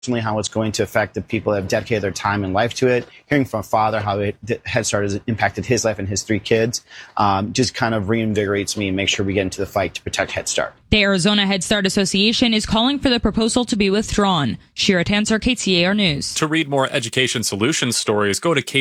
how it's going to affect the people that have dedicated their time and life to it. Hearing from a father how Head Start has impacted his life and his 3 kids just kind of reinvigorates me and makes sure we get into the fight to protect Head Start. The Arizona Head Start Association is calling for the proposal to be withdrawn. Shira Tanser, KTAR News. To read more education solutions stories, go to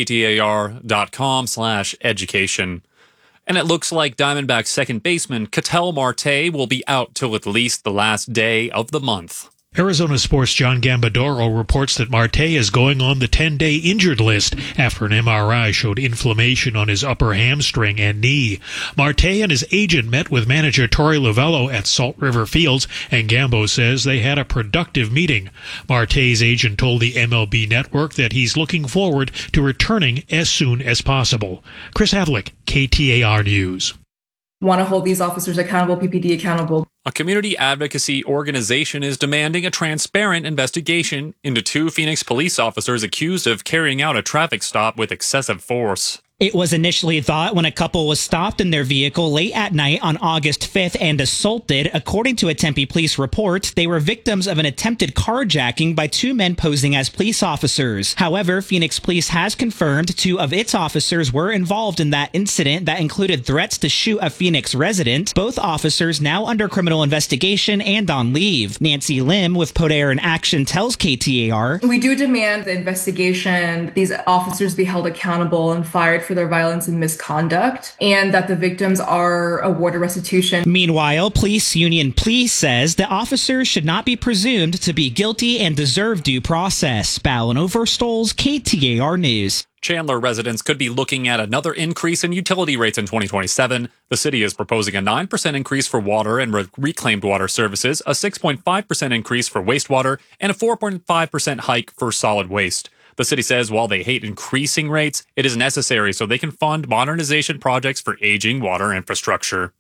ktar.com/education. And it looks like Diamondbacks second baseman Ketel Marte will be out till at least the last day of the month. Arizona Sports' John Gambadoro reports that Marte is going on the 10-day injured list after an MRI showed inflammation on his upper hamstring and knee. Marte and his agent met with manager Torey Lovullo at Salt River Fields, and Gambo says they had a productive meeting. Marte's agent told the MLB Network that he's looking forward to returning as soon as possible. Chris Havlick, KTAR News. Want to hold these officers accountable, PPD accountable. A community advocacy organization is demanding a transparent investigation into 2 Phoenix police officers accused of carrying out a traffic stop with excessive force. It was initially thought when a couple was stopped in their vehicle late at night on August 5th and assaulted. According to a Tempe police report, they were victims of an attempted carjacking by 2 men posing as police officers. However, Phoenix Police has confirmed 2 of its officers were involved in that incident that included threats to shoot a Phoenix resident. Both officers now under criminal investigation and on leave. Nancy Lim with Poder in Action tells KTAR, We do demand the investigation, these officers be held accountable and fired for their violence and misconduct, and that the victims are awarded restitution. Meanwhile, Police Union Police says the officers should not be presumed to be guilty and deserve due process. Ballin Overstoles, KTAR News. Chandler residents could be looking at another increase in utility rates in 2027. The city is proposing a 9% increase for water and reclaimed water services, a 6.5% increase for wastewater, and a 4.5% hike for solid waste. The city says while they hate increasing rates, it is necessary so they can fund modernization projects for aging water infrastructure.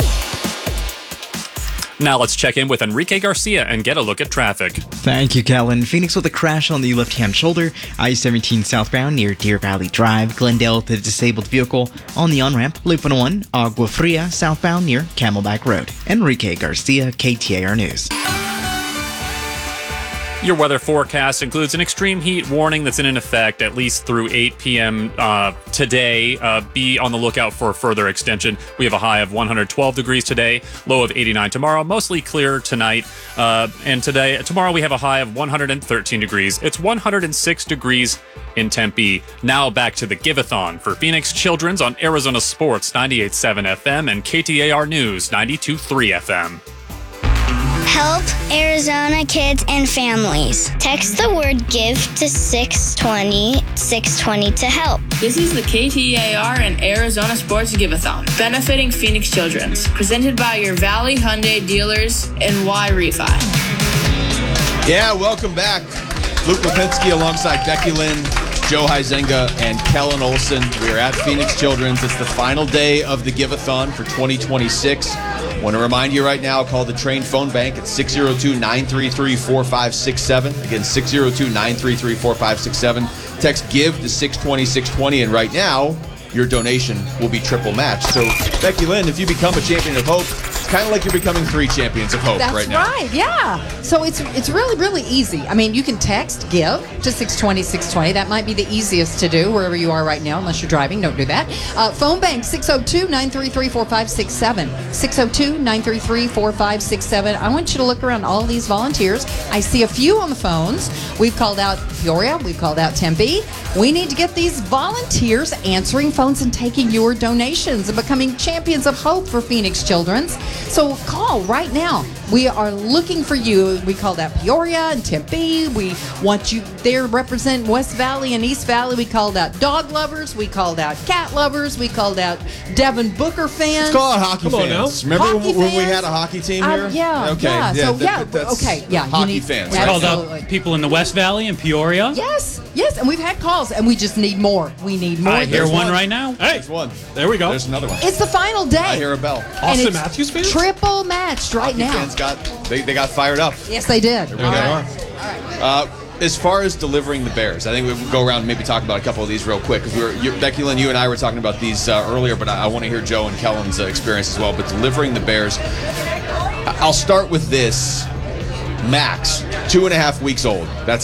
Now let's check in with Enrique Garcia and get a look at traffic. Thank you, Kellen. Phoenix with a crash on the left-hand shoulder, I-17 southbound near Deer Valley Drive, Glendale to the disabled vehicle on the on-ramp, Loop 101, Agua Fria southbound near Camelback Road. Enrique Garcia, KTAR News. Your weather forecast includes an extreme heat warning that's in effect at least through 8 p.m. Today. Be on the lookout for a further extension. We have a high of 112 degrees today, low of 89 tomorrow, mostly clear tonight. And tomorrow we have a high of 113 degrees. It's 106 degrees in Tempe. Now back to the Give-a-thon for Phoenix Children's on Arizona Sports 98.7 FM and KTAR News 92.3 FM. Help Arizona kids and families. Text the word GIVE to 620 to help. This is the KTAR and Arizona Sports Give-a-thon, benefiting Phoenix Children's, presented by your Valley Hyundai dealers and Y Refi. Yeah, welcome back. Luke Lipinski alongside Becky Lynn, Joe Huizenga, and Kellen Olson. We are at Phoenix Children's. It's the final day of the Give-a-thon for 2026. I want to remind you right now, call the Train phone bank at 602-933-4567. Again, 602-933-4567. Text GIVE to 620-620, and right now, your donation will be triple matched. So, Becky Lynn, if you become a champion of hope, it's kind of like you're becoming 3 champions of hope right now. That's right, yeah. So it's really, really easy. I mean, you can text GIVE to 620-620. That might be the easiest to do wherever you are right now, unless you're driving. Don't do that. Phone bank, 602-933-4567. 602-933-4567. I want you to look around all these volunteers. I see a few on the phones. We've called out Peoria. We've called out Tempe. We need to get these volunteers answering phones and taking your donations and becoming champions of hope for Phoenix Children's. So call right now. We are looking for you. We called out Peoria and Tempe. We want you there to represent West Valley and East Valley. We called out dog lovers. We called out cat lovers. We called out Devin Booker fans. Let's call out hockey fans. Remember when we had a hockey team here? Yeah. Okay. Hockey fans. We called out people in the West Valley and Peoria. Yes. And we've had calls, and we just need more. We need more. I hear one right now. Hey, there's one. There we go. There's another one. It's the final day. I hear a bell. Austin Matthews fans? Triple matched right hockey now. Fans they got fired up. Yes, they did. There we go. All right. As far as delivering the Bears, I think we'll go around and maybe talk about a couple of these real quick. Because Becky Lynn, you and I were talking about these earlier, but I want to hear Joe and Kellen's experience as well. But delivering the Bears, I'll start with this. Max, 2.5 weeks old. That's